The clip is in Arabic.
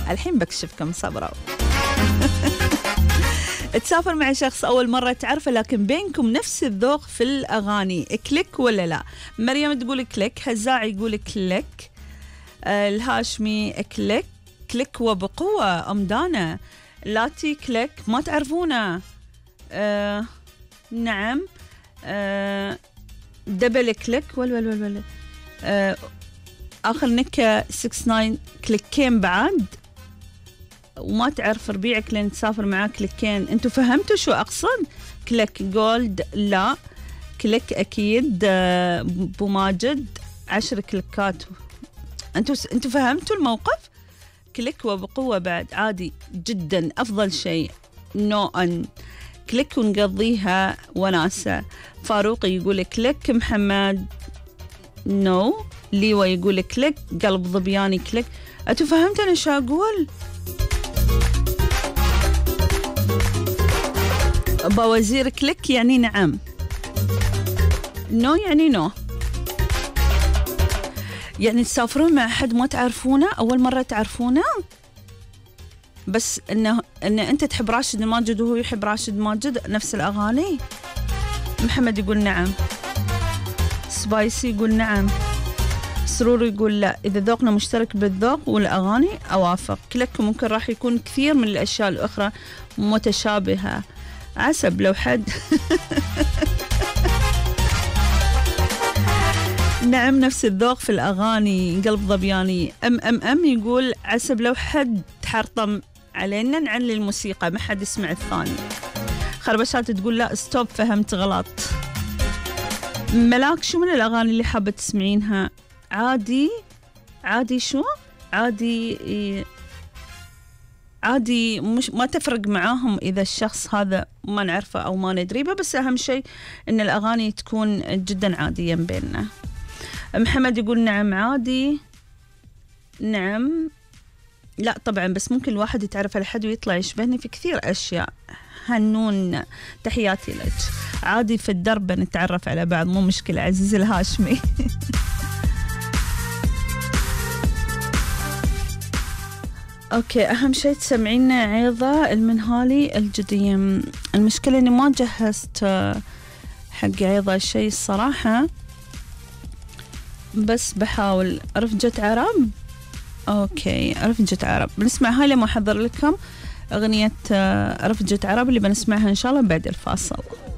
الحين بكشفكم، صبروا. تسافر مع شخص أول مرة تعرفه لكن بينكم نفس الذوق في الأغاني، كليك ولا لا؟ مريم تقول كليك، هزاع يقول كليك، الهاشمي كليك، كليك وبقوة. أم دانا لاتي كليك، ما تعرفونه. نعم. دبل كليك ولا آخر نكة 69 كليكين بعد، وما تعرف ربيعك لين تسافر معاه كليكين. انتوا فهمتوا شو أقصد؟ كليك جولد لا، كليك أكيد. بو ماجد 10 كليكات. انتوا فهمتوا الموقف؟ كليك وبقوة بعد عادي جدا، أفضل شيء. أن كليك ونقضيها وناسة. فاروق يقول كليك، محمد نو، ليوا يقول كليك، قلب ظبياني كليك. أنتوا فهمت أنا شو أقول؟ بوزير كليك يعني نعم، نو يعني نو. يعني تسافرون مع أحد ما تعرفونه، أول مرة تعرفونه، بس إن أنت تحب راشد ماجد وهو يحب راشد ماجد، نفس الأغاني. محمد يقول نعم، سبايسي يقول نعم، سرور يقول لا. إذا ذوقنا مشترك بالذوق والأغاني أوافق. كلك ممكن راح يكون كثير من الأشياء الأخرى متشابهة، عسب لو حد. نعم نفس الذوق في الأغاني. قلب ضبياني أم يقول عسب لو حد تحرطم علينا نعلي الموسيقى ما حد يسمع الثاني. خربشات تقول لا ستوب فهمت غلط. ملاك شو من الأغاني اللي حابة تسمعينها؟ عادي شو عادي مش ما تفرق معاهم إذا الشخص هذا ما نعرفه أو ما ندري به، بس أهم شيء إن الأغاني تكون جدا عادية بيننا. محمد يقول نعم عادي. نعم لا طبعا، بس ممكن الواحد يتعرف على حد ويطلع يشبهني في كثير أشياء. هنون تحياتي لك. عادي في الدرب نتعرف على بعض، مو مشكلة. عزيز الهاشمي. اوكي، اهم شيء تسمعينا عيضة المنهالي الجديم. المشكلة اني ما جهزت حق عيضة شيء الصراحة، بس بحاول. رفجة عرب، اوكي رفجة عرب بنسمع هاي لما احضر لكم اغنية رفجة عرب اللي بنسمعها ان شاء الله بعد الفاصل.